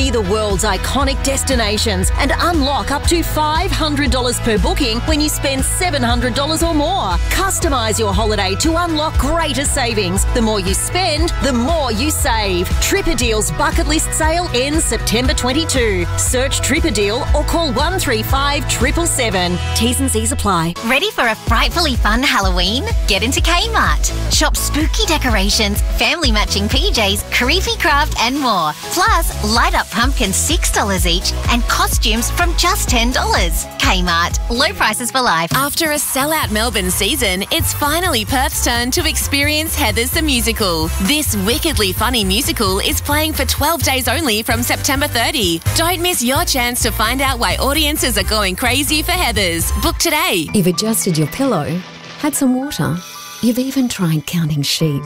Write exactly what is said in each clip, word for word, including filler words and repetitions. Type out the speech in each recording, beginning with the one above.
See the world's iconic destinations and unlock up to five hundred dollars per booking when you spend seven hundred dollars or more. Customise your holiday to unlock greater savings. The more you spend, the more you save. TripAdeal's bucket list sale ends September twenty-second. Search TripAdeal or call one three five seven seven seven. T's and C's apply. Ready for a frightfully fun Halloween? Get into Kmart. Shop spooky decorations, family matching P Js, creepy craft and more. Plus, light up pumpkins six dollars each and costumes from just ten dollars. Kmart. Low prices for life. After a sellout Melbourne season, it's finally Perth's turn to experience Heathers the Musical. This wickedly funny musical is playing for twelve days only from September thirtieth. Don't miss your chance to find out why audiences are going crazy for Heathers. Book today. You've adjusted your pillow, had some water, you've even tried counting sheep,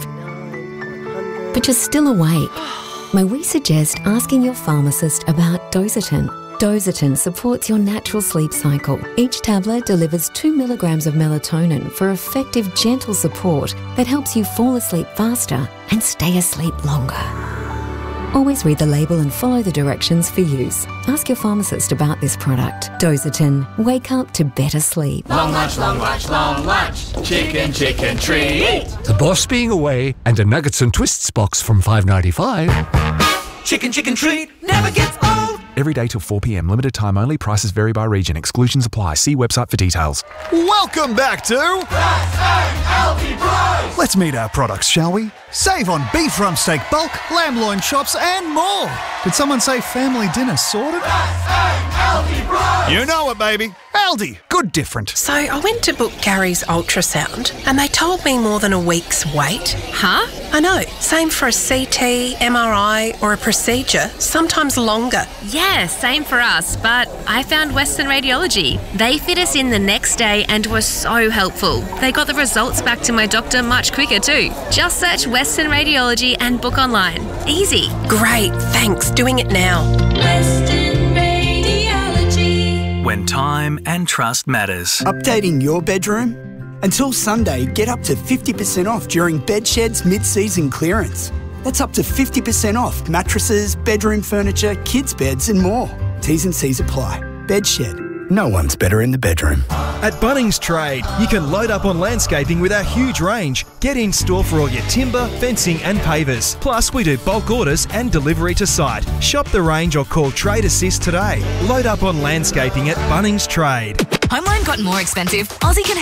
but you're still awake. May we suggest asking your pharmacist about Dositin? Dositin supports your natural sleep cycle. Each tablet delivers two milligrams of melatonin for effective, gentle support that helps you fall asleep faster and stay asleep longer. Always read the label and follow the directions for use. Ask your pharmacist about this product. Dositin. Wake up to better sleep. Long lunch, long lunch, long lunch. Chicken, chicken treat. The boss being away and a nuggets and twists box from five ninety-five. Chicken, chicken treat never gets old. Every day till four p m. Limited time only. Prices vary by region. Exclusions apply. See website for details. Welcome back to... Healthy Price. Let's meet our products, shall we? Save on beef rump steak bulk, lamb loin chops and more. Did someone say family dinner sorted? Healthy Price. You know it, baby. Aldi. Good different. So I went to book Gary's ultrasound and they told me more than a week's wait. Huh? I know. Same for a C T, M R I or a procedure. Sometimes longer. Yeah, same for us, but I found Western Radiology. They fit us in the next day and were so helpful. They got the results back to my doctor much quicker too. Just search Western Radiology and book online. Easy. Great, thanks. Doing it now. Western Radiology. When time and trust matters. Updating your bedroom? Until Sunday, get up to fifty percent off during Bedshed's mid-season clearance. That's up to fifty percent off mattresses, bedroom furniture, kids' beds and more. T's and C's apply. Bedshed. No one's better in the bedroom. At Bunnings Trade, you can load up on landscaping with our huge range. Get in store for all your timber, fencing and pavers. Plus, we do bulk orders and delivery to site. Shop the range or call Trade Assist today. Load up on landscaping at Bunnings Trade. Home loan got more expensive. Aussie can